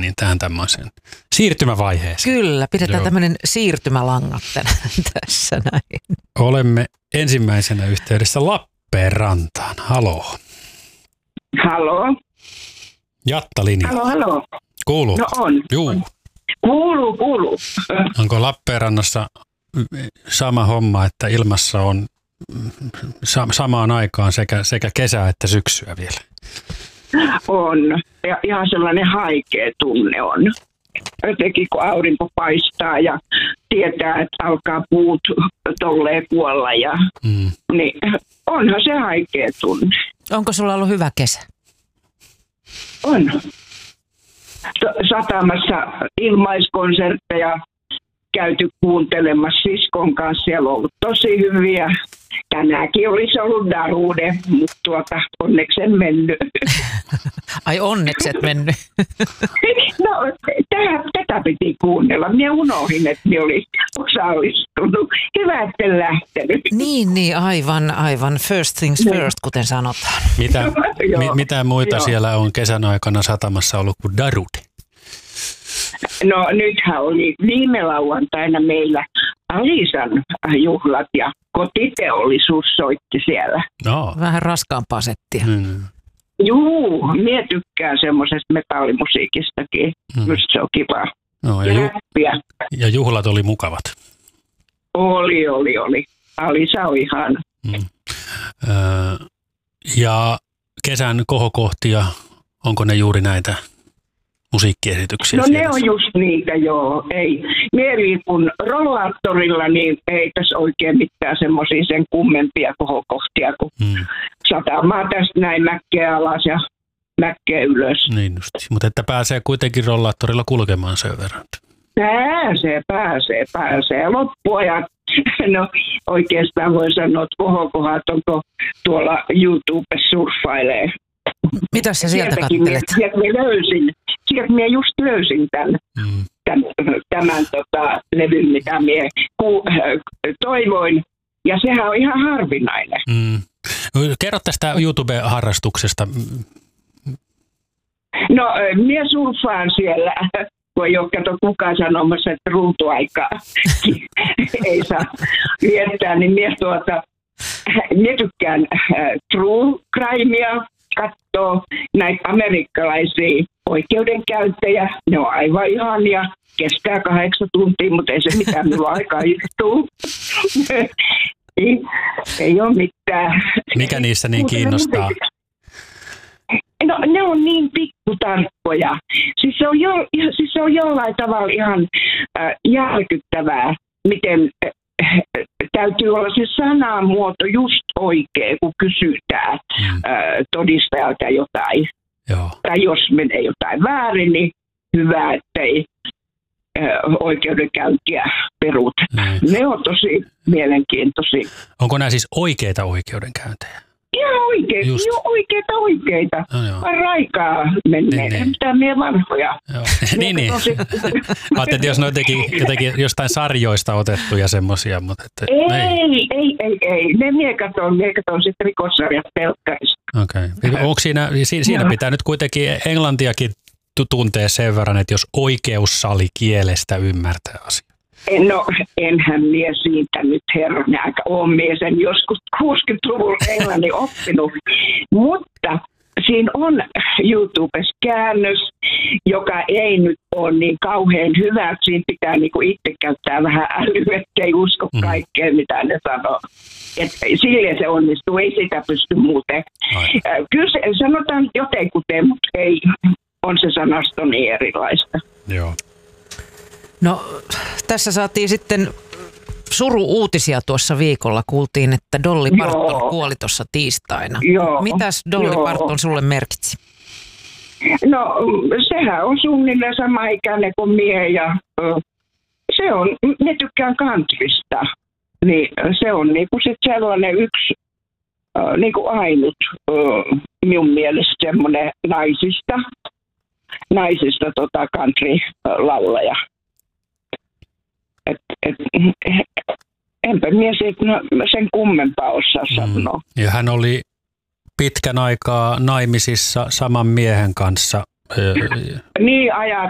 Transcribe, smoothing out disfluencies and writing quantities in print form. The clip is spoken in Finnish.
niin tähän tämmöiseen siirtymävaiheeseen. Kyllä, pidetään Joo. tämmöinen siirtymälangat tässä näin. Olemme ensimmäisenä yhteydessä Lappeenrantaan. Haloo. Haloo? Jatta linjalla. Haloo. Kuuluu? No on. Juu. Kuuluu. Onko Lappeenrannassa sama homma, että ilmassa on samaan aikaan sekä kesää että syksyä vielä? On. Ja ihan sellainen haikea tunne on. Jotenkin kun aurinko paistaa ja tietää, että alkaa puut tolleen kuolla. Niin onhan se haikea tunne. Onko sulla ollut hyvä kesä? On. Satamassa ilmaiskonsertteja käyty kuuntelemassa siskon kanssa. Siellä on ollut tosi hyviä. Tänäänkin olisi ollut darude, mutta onneksi en mennyt. Ai onneksi et mennyt. No, tätä piti kuunnella. Minä unohdin, että minä olin osallistunut. Hyvä, että en lähtenyt. Niin, aivan. First things first, kuten sanotaan. Mitä muita siellä on kesän aikana satamassa ollut kuin darude? No nythän oli viime lauantaina meillä Alisan juhlat ja kotiteollisuus soitti siellä. No. Vähän raskaampaa settiä. Juu, minä tykkään semmoisesta metallimusiikistakin. Just se on kiva. No, ja juhlat oli mukavat. Oli. Alisa on ihana. Ja kesän kohokohtia, onko ne juuri näitä musiikkiesityksiä? No siellä? ne on just niitä, joo. Ei. Mieli kun rollaattorilla, niin ei tässä oikein mitään semmoisia sen kummempia kohokohtia, kun satamaa tästä näin mäkkeä alas ja mäkkeä ylös. Niin just. Mutta että pääsee kuitenkin rollaattorilla kulkemaan sen verran. Pääsee. Loppuajat, no oikeastaan voi sanoa, että kohokohat onko tuolla YouTubessa surffailee. Mitä sä sieltä kattelet? Sieltä minä just löysin tämän levyn, mitä minä toivoin. Ja sehän on ihan harvinainen. Kerro tästä YouTube-harrastuksesta. No, minä surffaan siellä, kun ei ole kato kukaan sanomassa, että ruutuaikaa ei saa viettää, niin minä tykkään true crimea, katsoo näitä amerikkalaisia oikeudenkäyntejä. Ne on aivan ihania. Kestää 8 tuntia, mutta ei se mitään, minulla aikaa istuu. Ei ole mitään. Mikä niissä niin kiinnostaa? No, ne on niin pikkutarkkoja. Siis se on jollain tavalla ihan järkyttävää, miten täytyy olla se sanamuoto just oikein, kun kysytään todistajalta jotain. Joo. Tai jos menee jotain väärin, niin hyvä, ettei oikeudenkäyntiä perut. Ne on tosi mielenkiintoisia. Onko nämä siis oikeita oikeudenkäyntejä? Ihan oikeita. No, Raikaa menee. Niin. Mitä mie vanhoja. Niin. Ajattelin, että jos ne on jotenkin jostain sarjoista otettuja semmoisia, mutta että ei. Ne mie katon sitten rikossarjat telkkarista. Okei. Onko siinä pitää nyt kuitenkin englantiakin tuntee sen verran, että jos oikeussali kielestä ymmärtää asiaa? No, enhän mie siitä nyt herran aika ole mie sen joskus 60-luvulla englannin oppinut, mutta siinä on YouTubessa käännös, joka ei nyt ole niin kauhean hyvä, että siinä pitää niinku itse käyttää vähän älyä, ettei usko kaikkea, mitä ne sanoo. Silleen se onnistuu, ei sitä pysty muuten. Kyllä se, sanotaan jotenkuten, mutta ei, on se sanasto niin erilaista. Joo. No, tässä saatiin sitten suru-uutisia tuossa viikolla. Kuultiin, että Dolly Parton kuoli tuossa tiistaina. Joo. Mitäs Dolly Parton sulle merkitsi? No, sehän on suunnilleen sama ikäinen kuin mie ja se on, ne tykkään countrysta. Niin se on niinku sit sellainen yksi niinku ainut minun mielestä semmoinen naisista country-laulaja. Enpä mies sen kummempaa osaa sanoa. Ja hän oli pitkän aikaa naimisissa saman miehen kanssa. Niin